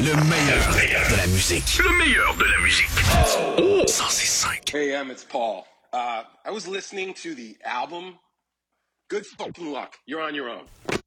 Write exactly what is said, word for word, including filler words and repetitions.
Le meilleur de la musique. Le meilleur de la musique. Oh, cent six cinq. Hey, Em, it's Paul. Uh, I was listening to the album. Good fucking luck. You're on your own.